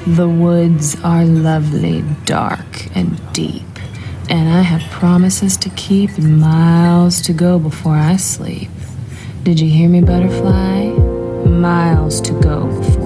The woods are lovely, dark, and deep, and I have promises to keep and miles to go before I sleep. Did you hear me, butterfly? Miles to go before